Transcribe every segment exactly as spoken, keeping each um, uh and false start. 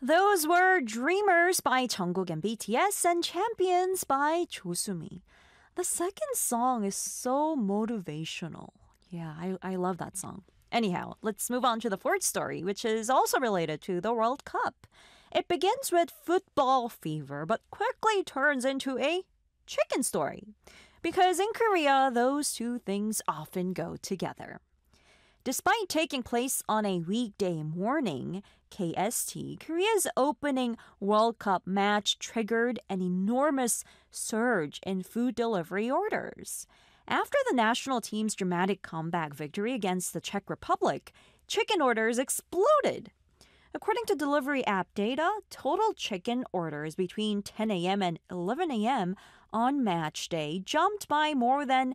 Those were Dreamers by Jungkook and B T S and Champions by Josumi. The second song is so motivational. Yeah, I, I love that song. Anyhow, let's move on to the fourth story, which is also related to the World Cup. It begins with football fever, but quickly turns into a chicken story. Because in Korea, those two things often go together. Despite taking place on a weekday morning, K S T, Korea's opening World Cup match triggered an enormous surge in food delivery orders. After the national team's dramatic comeback victory against the Czech Republic, chicken orders exploded. According to delivery app data, total chicken orders between ten a.m. and eleven a.m. on match day jumped by more than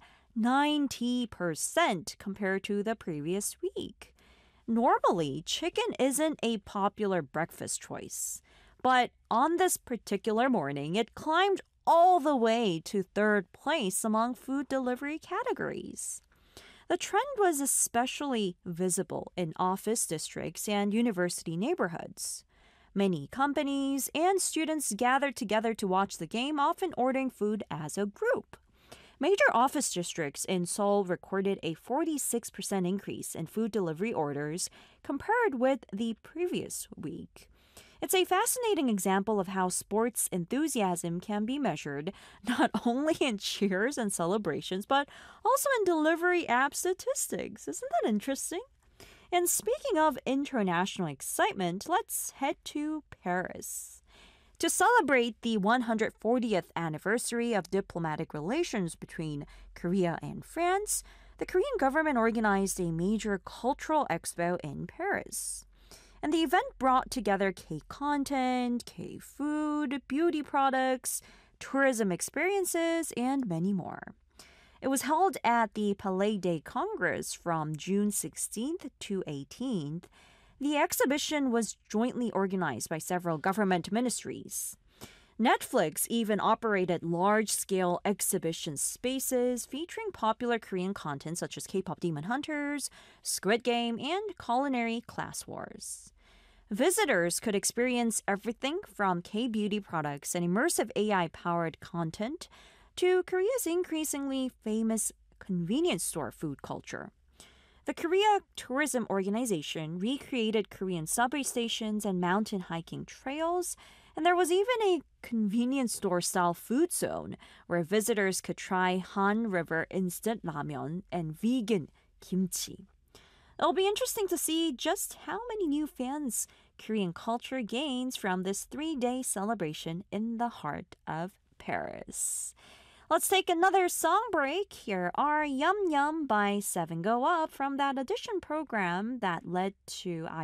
ninety percent compared to the previous week. Normally, chicken isn't a popular breakfast choice, but on this particular morning, it climbed all the way to third place among food delivery categories. The trend was especially visible in office districts and university neighborhoods. Many companies and students gathered together to watch the game, often ordering food as a group. Major office districts in Seoul recorded a forty-six percent increase in food delivery orders compared with the previous week. It's a fascinating example of how sports enthusiasm can be measured not only in cheers and celebrations, but also in delivery app statistics. Isn't that interesting? And speaking of international excitement, let's head to Paris. To celebrate the one hundred fortieth anniversary of diplomatic relations between Korea and France, the Korean government organized a major cultural expo in Paris. And the event brought together K-content, K-food, beauty products, tourism experiences, and many more. It was held at the Palais des Congrès from June sixteenth to eighteenth. The exhibition was jointly organized by several government ministries. Netflix even operated large-scale exhibition spaces featuring popular Korean content such as K-pop Demon Hunters, Squid Game, and culinary class wars. Visitors could experience everything from K-beauty products and immersive A I-powered content to Korea's increasingly famous convenience store food culture. The Korea Tourism Organization recreated Korean subway stations and mountain hiking trails, and there was even a convenience store-style food zone where visitors could try Han River instant ramen and vegan kimchi. It'll be interesting to see just how many new fans Korean culture gains from this three-day celebration in the heart of Paris. Let's take another song break. Here are Yum Yum by Seven Go Up from that audition program that led to